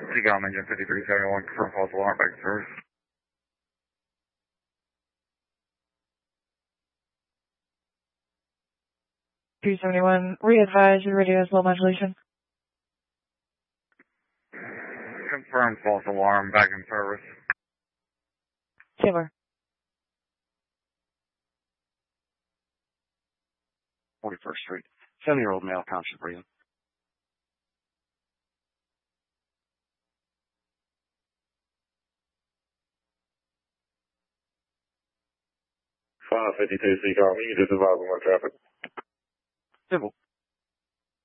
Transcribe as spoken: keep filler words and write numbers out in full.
Seagull engine fifty-three seventy-one, confirm false alarm, back in service. two seventy-one, re-advise your radio has low modulation. Confirm false alarm, back in service. Taylor. forty-first Street. seventy-year-old male, conscious breathing. five fifty-two Seagull, you just advise on what traffic. Civil.